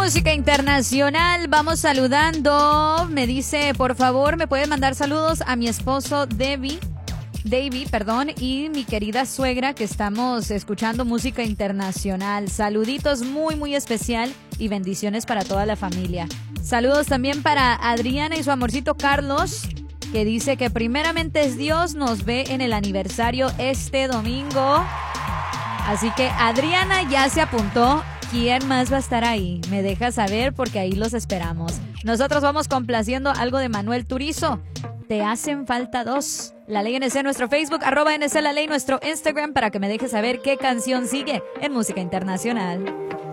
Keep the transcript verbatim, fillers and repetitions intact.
música internacional. Vamos saludando. Me dice, por favor, me pueden mandar saludos a mi esposo Debbie. David, perdón, y mi querida suegra que estamos escuchando música internacional. Saluditos muy, muy especial y bendiciones para toda la familia. Saludos también para Adriana y su amorcito Carlos, que dice que primeramente es Dios, nos ve en el aniversario este domingo. Así que Adriana ya se apuntó. ¿Quién más va a estar ahí? Me deja saber porque ahí los esperamos. Nosotros vamos complaciendo algo de Manuel Turizo. Te hacen falta dos. La Ley N C, nuestro Facebook, arroba N C La Ley, nuestro Instagram, para que me dejes saber qué canción sigue en música internacional.